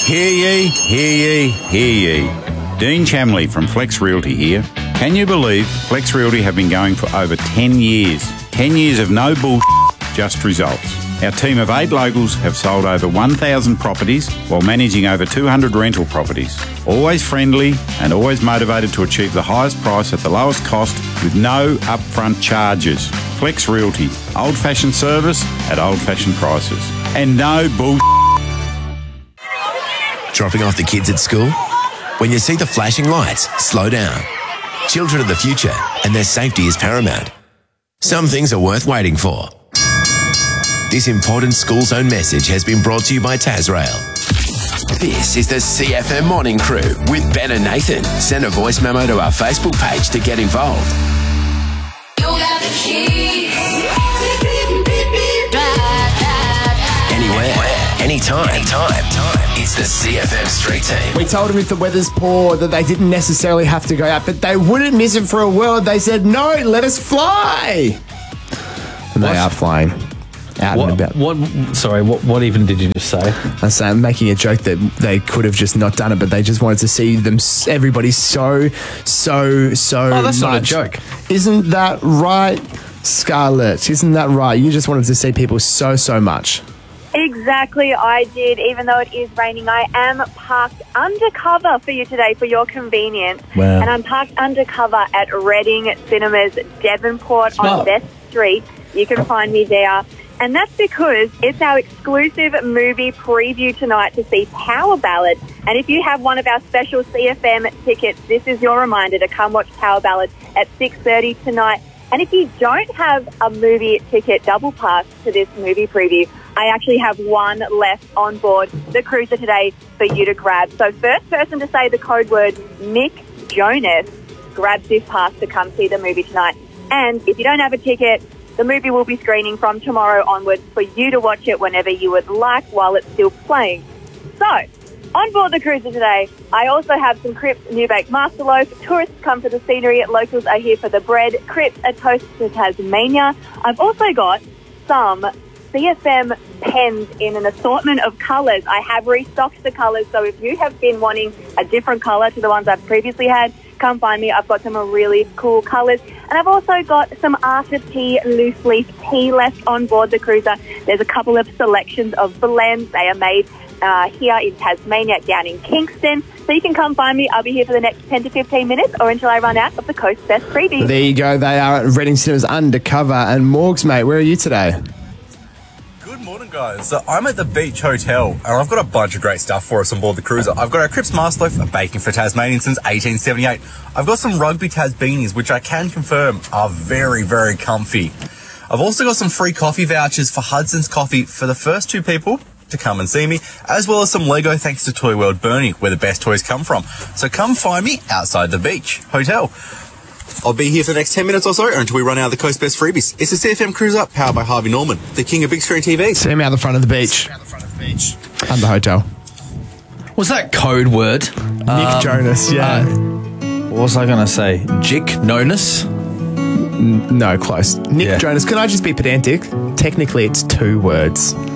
Hear ye, hear ye, hear ye. Dean Chamley from Flex Realty here. Can you believe Flex Realty have been going for over 10 years? 10 years of no bullshit, just results. Our team of 8 locals have sold over 1,000 properties while managing over 200 rental properties. Always friendly and always motivated to achieve the highest price at the lowest cost with no upfront charges. Flex Realty, old-fashioned service at old-fashioned prices. And no bullshit. Dropping off the kids at school? When you see the flashing lights, slow down. Children are the future and their safety is paramount. Some things are worth waiting for. This important school zone message has been brought to you by Tasrail. This is the CFM Morning Crew with Ben and Nathan. Send a voice memo to our Facebook page to get involved. You got the keys. Anywhere, anytime. It's the CFM Street Team. We told them if the weather's poor that they didn't necessarily have to go out, but they wouldn't miss it for a world. They said, no, let us fly. And they are flying. Out and about. What even did you just say? I'm making a joke that they could have just not done it, but they just wanted to see them, everybody so that's much. not a joke. Isn't that right, Scarlett? Isn't that right? You just wanted to see people so much. Exactly, I did. Even though it is raining, I am parked undercover for you today for your convenience. Wow. And I'm parked undercover at Reading Cinemas, Devonport on Best Street. You can find me there. And that's because it's our exclusive movie preview tonight to see Power Ballad. And if you have one of our special CFM tickets, this is your reminder to come watch Power Ballad at 6:30 tonight. And if you don't have a movie ticket double pass to this movie preview, I actually have one left on board the cruiser today for you to grab. So first person to say the code word Nick Jonas grabs this pass to come see the movie tonight. And if you don't have a ticket, the movie will be screening from tomorrow onwards for you to watch it whenever you would like while it's still playing. So, on board the cruiser today, I also have some Cripps New Baked Master Loaf. Tourists come for the scenery, locals are here for the bread. Cripps, a toast to Tasmania. I've also got some CFM pens in an assortment of colours. I have restocked the colours, so if you have been wanting a different colour to the ones I've previously had, come find me. I've got some really cool colours. And I've also got some Arthur Tea loose leaf tea left on board the cruiser. There's a couple of selections of blends. They are made here in Tasmania, down in Kingston. So you can come find me. I'll be here for the next 10 to 15 minutes or until I run out of the Coast Best freebies. There you go. They are at Reading Cinemas undercover. And Morgs, mate, where are you today? Good morning, guys. So I'm at the Beach Hotel, and I've got a bunch of great stuff for us on board the cruiser. I've got our Cripps Master Loaf, a baking for Tasmanians since 1878. I've got some Rugby Tas beanies, which I can confirm are very, very comfy. I've also got some free coffee vouchers for Hudson's Coffee for the first 2 people to come and see me, as well as some Lego thanks to Toy World Burnie, where the best toys come from. So come find me outside the Beach Hotel. I'll be here for the next 10 minutes or so until we run out of the Coast Best freebies. It's a CFM Cruiser powered by Harvey Norman, the king of big screen TV. See him out the front of the beach. And the hotel. Was that code word? Nick Jonas, yeah. What was I going to say? Jick Nonus? No, close. Nick Jonas. Can I just be pedantic? Technically, it's 2 words.